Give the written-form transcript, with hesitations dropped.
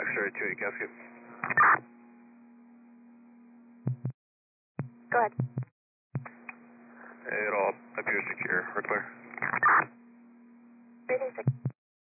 X-ray 28 Cascade. Go ahead. It all appears secure. We're clear. 336.